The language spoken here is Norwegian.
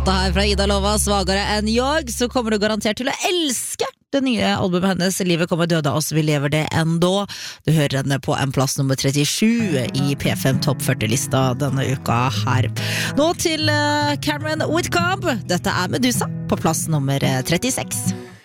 låta her fra Ida Lova, Svagare enn jag, så kommer du garantert til å elske det nye albumet hennes, Livet kommer døde oss, vi lever det enda. Du hører henne på en plass nummer 37 i P5 Topp 40-lista denne uka her. Nå til Cameron Whitcomb. Dette er Medusa på plass nummer 36.